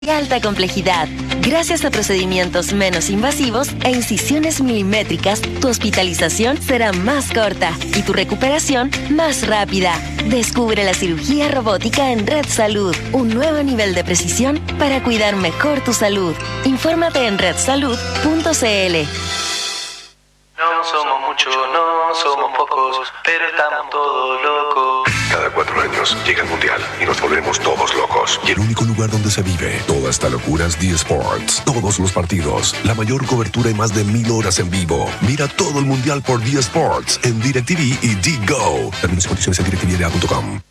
y alta complejidad. Gracias a procedimientos menos invasivos e incisiones milimétricas, tu hospitalización será más corta y tu recuperación más rápida. Descubre la cirugía robótica en Red Salud, un nuevo nivel de precisión para cuidar mejor tu salud. Infórmate en redsalud.cl. No somos muchos, no somos pocos, pero estamos todos locos. Cada 4 años llega el Mundial y nos volvemos todos locos. Y el único lugar donde se vive toda esta locura es D Sports. Todos los partidos, la mayor cobertura y más de 1000 horas en vivo. Mira todo el Mundial por D Sports en DirecTV y DGO. Términos y condiciones en directvda.com.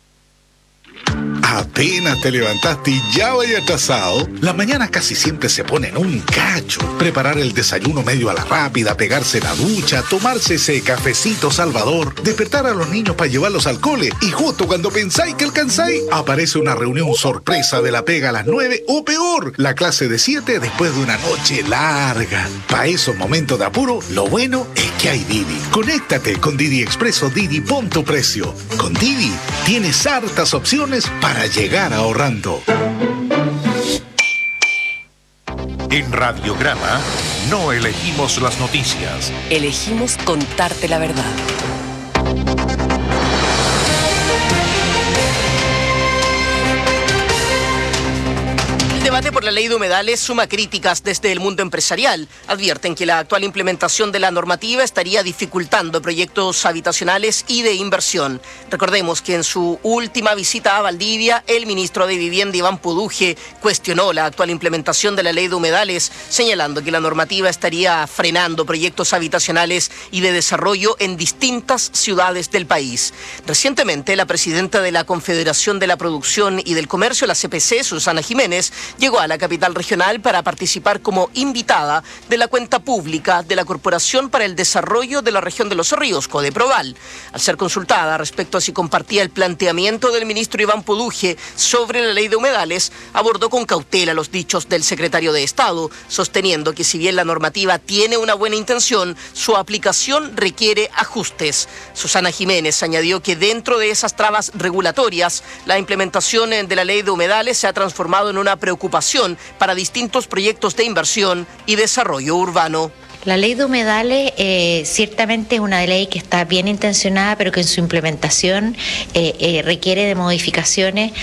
Apenas te levantaste y ya vaya atrasado. Las mañanas casi siempre se ponen un cacho. Preparar el desayuno medio a la rápida, pegarse la ducha, tomarse ese cafecito salvador, despertar a los niños para llevarlos al cole y justo cuando pensáis que alcanzáis, aparece una reunión sorpresa de la pega a las 9 o peor, la clase de 7 después de una noche larga. Para esos momentos de apuro, lo bueno es que hay Didi. Conéctate con Didi Expreso Didi, pon tu precio. Con Didi tienes hartas opciones para llegar ahorrando. En Radiograma no elegimos las noticias. Elegimos contarte la verdad. El debate por la ley de humedales suma críticas desde el mundo empresarial. Advierten que la actual implementación de la normativa estaría dificultando proyectos habitacionales y de inversión. Recordemos que en su última visita a Valdivia, el ministro de Vivienda, Iván Puduje, cuestionó la actual implementación de la ley de humedales, señalando que la normativa estaría frenando proyectos habitacionales y de desarrollo en distintas ciudades del país. Recientemente, la presidenta de la Confederación de la Producción y del Comercio, la CPC, Susana Jiménez, llegó a la capital regional para participar como invitada de la cuenta pública de la Corporación para el Desarrollo de la Región de los Ríos, Codeproval. Al ser consultada respecto a si compartía el planteamiento del ministro Iván Puduje sobre la ley de humedales, abordó con cautela los dichos del secretario de Estado, sosteniendo que si bien la normativa tiene una buena intención, su aplicación requiere ajustes. Susana Jiménez añadió que dentro de esas trabas regulatorias, la implementación de la ley de humedales se ha transformado en una preocupación para distintos proyectos de inversión y desarrollo urbano. La ley de humedales ciertamente es una ley que está bien intencionada, pero que en su implementación requiere de modificaciones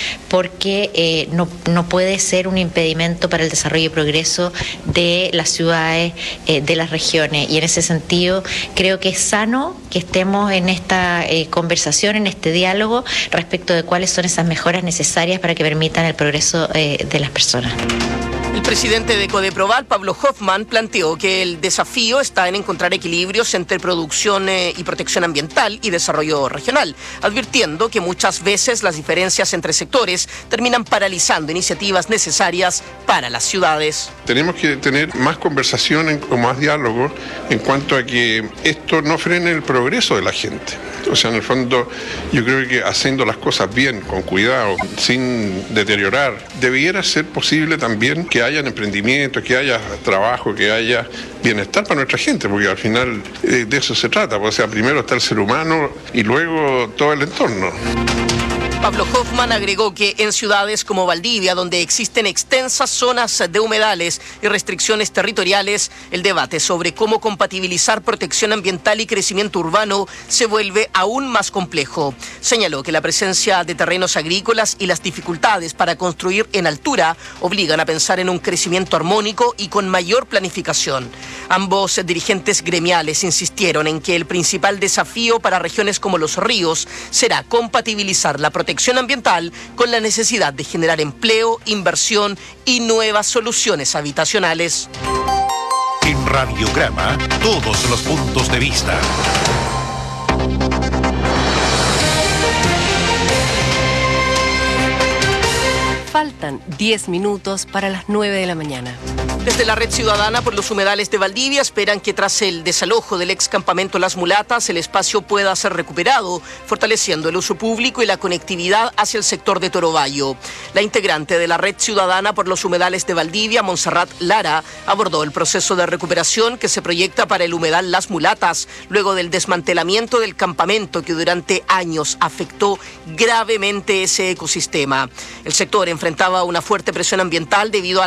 porque no puede ser un impedimento para el desarrollo y progreso de las ciudades, de las regiones. Y en ese sentido creo que es sano que estemos en esta conversación, en este diálogo respecto de cuáles son esas mejoras necesarias para que permitan el progreso de las personas. El presidente de Codeproval, Pablo Hoffman, planteó que el desafío está en encontrar equilibrios entre producción y protección ambiental y desarrollo regional, advirtiendo que muchas veces las diferencias entre sectores terminan paralizando iniciativas necesarias para las ciudades. Tenemos que tener más conversación o más diálogo en cuanto a que esto no frene el progreso de la gente. O sea, en el fondo, yo creo que haciendo las cosas bien, con cuidado, sin deteriorar, debiera ser posible también que haya emprendimiento, que haya trabajo, que haya bienestar para nuestra gente, porque al final de eso se trata. O sea, primero está el ser humano y luego todo el entorno. Pablo Hoffman agregó que en ciudades como Valdivia, donde existen extensas zonas de humedales y restricciones territoriales, el debate sobre cómo compatibilizar protección ambiental y crecimiento urbano se vuelve aún más complejo. Señaló que la presencia de terrenos agrícolas y las dificultades para construir en altura obligan a pensar en un crecimiento armónico y con mayor planificación. Ambos dirigentes gremiales insistieron en que el principal desafío para regiones como Los Ríos será compatibilizar la protección ambiental con la necesidad de generar empleo, inversión y nuevas soluciones habitacionales. En Radiograma, todos los puntos de vista. Faltan 10 minutos para las 9 de la mañana. Desde la Red Ciudadana por los Humedales de Valdivia esperan que tras el desalojo del ex campamento Las Mulatas el espacio pueda ser recuperado, fortaleciendo el uso público y la conectividad hacia el sector de Torobayo. La integrante de la Red Ciudadana por los Humedales de Valdivia, Montserrat Lara, abordó el proceso de recuperación que se proyecta para el humedal Las Mulatas, luego del desmantelamiento del campamento que durante años afectó gravemente ese ecosistema. El sector enfrentaba enfrentaba una fuerte presión ambiental debido a